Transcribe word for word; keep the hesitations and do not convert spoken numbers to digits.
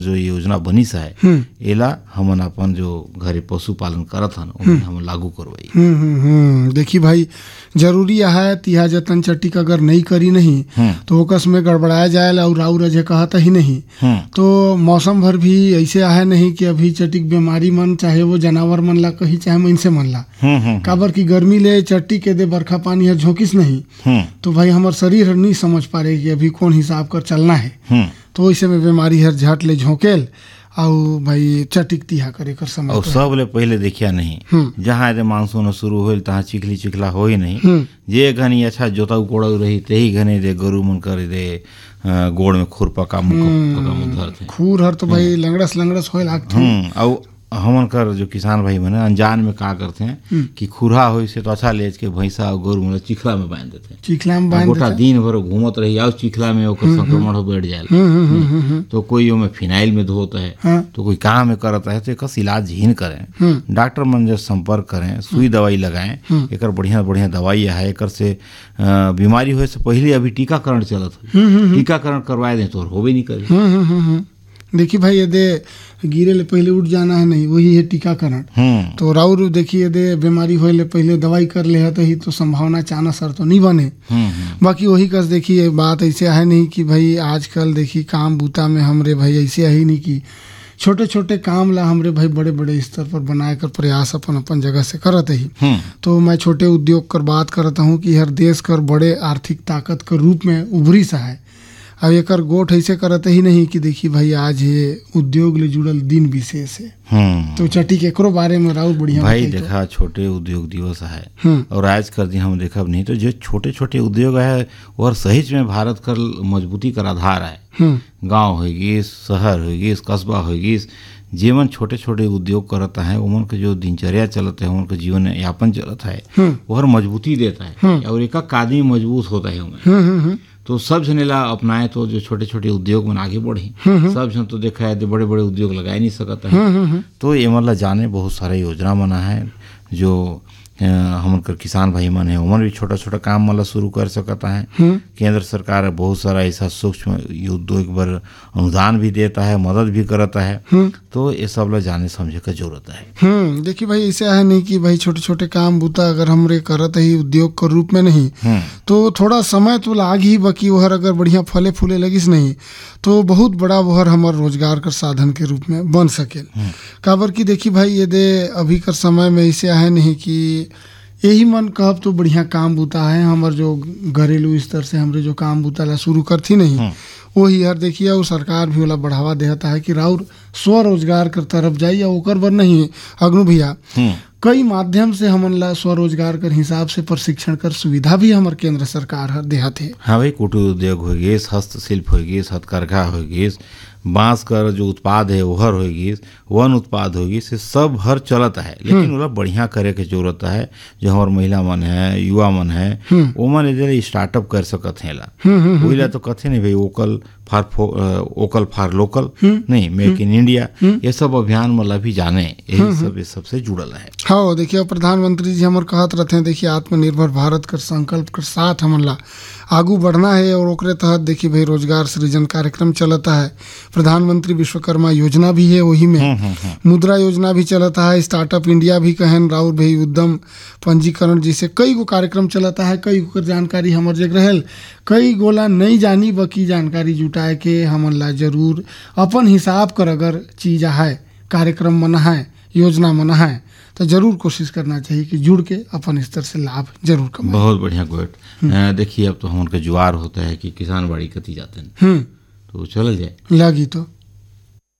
जो योजना बनी सा है एला हमन अपन जो घरे पशु पालन करत हन ओमे हम लागू करवाई। हम्म हम्म हम्म देखी भाई जरूरी है तिहा जतन चट्टिक अगर नहीं करी नहीं तो ओकस में गड़बड़ाया जाए और राउर अजय कहता ही नहीं तो मौसम भर भी ऐसे आहे नहीं कि अभी चट्टिक बीमारी मन चाहे वो जानवर मन ला कही चाहे मनसे मन ला काबर की गर्मी ले चट्टी के दे बरखा पानी है झोंकिस नहीं तो भाई हमार शरीर नहीं समझ पा रहे कि अभी कौन हिसाब कर चलना है तो वैसे में बीमारी हर झट ले झोंकेल और भाई चटिक तिहा करे कर समय और सब ले पहले देखिया नहीं जहाँ यदि मानसून शुरू होल तहाँ चिखली चिखला हो ही नहीं जे घनी अच्छा जोता कोड़ा रही ते ही घने दे गरु मन करे दे गोड़ में खुर पका मुख धरते खूर हर तो भाई लंगड़स लंगड़स होए लागथे और हमन कर जो किसान भाई मन अनजान में का करते हैं कि खुरहा हो से तो अच्छा लेज के भैंसा और गरु मन चिखला में बांध देते हैं चिखला में बांध गोटा दिन भर घूमत रही और चिखला में ओकर संक्रमण हो बैठ जाए तो कोई ओमे फिनाइल में धोता है तो कोई काम में करता है तो एक इलाज ही करें डॉक्टर मन जब संपर्क करें सुई दवाई लगाएं एक बढ़िया बढ़िया दवाई है एक से बीमारी हुए से पहले अभी टीकाकरण चलत है टीकाकरण करवाए दें तो हो भी नहीं करे। देखिए भाई यदि गिरे ले पहले उठ जाना है नहीं वही है टीकाकरण तो राउर देखिए यदि बीमारी होए ले पहले दवाई कर ले है तो ही तो संभावना चाना सर तो नहीं बने बाकी वही कस देखिए बात ऐसे है नहीं कि भाई आजकल देखिए काम बूता में हमरे भाई ऐसे है ही नहीं कि छोटे छोटे काम ला हमरे भाई बड़े बड़े स्तर पर बनाए कर प्रयास अपन अपन जगह से करत ही तो मैं छोटे उद्योग कर बात करता हूँ कि हर देश कर बड़े आर्थिक ताकत के रूप में उभरी सा है। अब एक गोठ ऐसे करते ही नहीं कि देखिए भाई आज ये उद्योग ले जुड़ल दिन विशेष है तो चट्टी के एकरो बारे में राउर बढ़िया भाई देखा छोटे उद्योग दिवस है और आज कर दी हम देखा नहीं तो जो छोटे छोटे उद्योग है और सही में भारत कर मजबूती कर आधार है। गांव होगी शहर होगी कस्बा होगी जीवन छोटे छोटे उद्योग करता है उमन के जो दिनचर्या चलता है उनका जीवन यापन चलता है वो हर मजबूती देता है और एक आदमी मजबूत होता है उनमें तो सब जने ला अपनाए तो जो छोटे छोटे उद्योग में आगे बढ़े सब जन तो देखा है बड़े बड़े उद्योग लगा ही नहीं सकता है तो ये मतलब जाने बहुत सारे योजना बना है जो हमन कर किसान भाई मन है उमन भी छोटा छोटा काम मतलब शुरू कर सकता है। केंद्र सरकार बहुत सारा ऐसा सूक्ष्म उद्योग पर अनुदान भी देता है मदद भी करता है तो ये सब लोग जाने समझे का जरूरत है। हम्म देखिए भाई ऐसे है नहीं कि भाई छोटे छोटे काम बूता अगर हमरे करत ही उद्योग के रूप में नहीं तो थोड़ा समय तो लाग ही बाकी वहर अगर बढ़िया फले फूले लगिस नहीं तो बहुत बड़ा वहर हमार रोजगार कर साधन के रूप में बन सके। काबर की देखी भाई यदि अभी कर समय में ऐसे है नहीं कि यही मन कहब तो बढ़िया काम बूता है हमार जो घरेलू स्तर से हमरे जो काम बूता ला शुरू करती नहीं वही यार देखिए वो सरकार भी वाला बढ़ावा देता है कि राउर स्वरोजगार कर तरफ जाइए ओकर बर नहीं अग्नु भैया कई माध्यम से हमन ला स्वरोजगार कर हिसाब से प्रशिक्षण कर सुविधा भी हमार केंद्र सरकार हर देहत है। हाँ भाई कुटीर उद्योग होगी हस्तशिल्प होगी हथकरघा होगी बांस कर जो उत्पाद है ओहर होगी वन उत्पाद होगी से सब हर चलता है लेकिन ओला बढ़िया करे के जरूरत है जो हमार महिला मन है युवा मन है ओमन इधर स्टार्टअप कर सकत है ला ओइला तो कथे नहीं भाई occult for occult for local नहीं मेक इन इंडिया ये सब अभियान मतलब भी जाने यही सब ये सबसे जुड़ल है। हाँ देखिए प्रधानमंत्री जी हमारे कहत रहते हैं देखिए आत्मनिर्भर भारत कर संकल्प कर साथ हमन ला आगू बढ़ना है और ओकरे तहत देखिए भाई रोजगार सृजन कार्यक्रम चलता है। प्रधानमंत्री विश्वकर्मा योजना भी है वही में मुद्रा योजना भी चलता है स्टार्टअप इंडिया भी कहन राउर भाई उद्यम पंजीकरण जैसे कई गो कार्यक्रम चलता है कई गो जानकारी हमार जग रहल कई गोला नहीं जानी बाकी जानकारी जुटाए के हमन ला जरूर अपन हिसाब कर अगर चीज है कार्यक्रम मना है योजना मना है तो जरूर कोशिश करना चाहिए कि जुड़ के अपन स्तर से लाभ जरूर कमाएं। बहुत बढ़िया गोट देखिए अब तो हम उनका जुआर होता है कि किसान बाड़ी कती जाते हैं तो चल जाए लगी तो